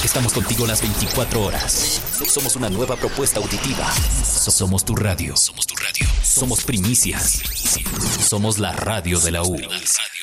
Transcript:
Estamos contigo las 24 horas. Somos una nueva propuesta auditiva. Somos tu radio. Somos primicia. Somos la radio de la U.